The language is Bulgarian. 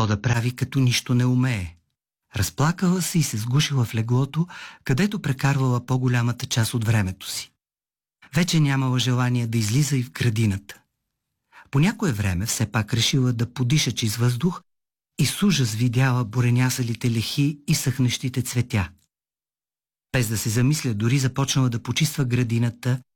какво да прави, като нищо не умее. Разплакала се и се сгушила в леглото, където прекарвала по-голямата част от времето си. Вече нямала желание да излиза и в градината. По някое време все пак решила да подиша чист въздух и с ужас видяла буренясалите лехи и съхнещите цветя. Без да се замисля, дори започнала да почиства градината